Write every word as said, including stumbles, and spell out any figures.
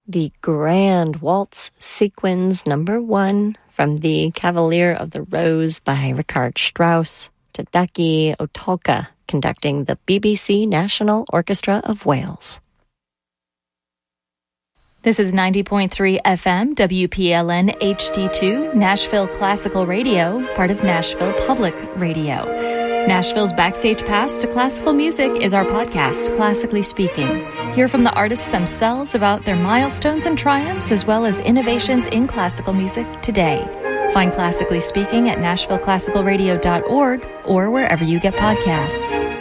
the Grand Waltz Sequence Number One from the Cavalier of the Rose by Richard Strauss, Tadaki Otulka conducting the B B C National Orchestra of Wales. This is ninety point three F M, W P L N H D two, Nashville Classical Radio, part of Nashville Public Radio. Nashville's Backstage Pass to Classical Music is our podcast, Classically Speaking. Hear from the artists themselves about their milestones and triumphs, as well as innovations in classical music today. Find Classically Speaking at nashville classical radio dot org or wherever you get podcasts.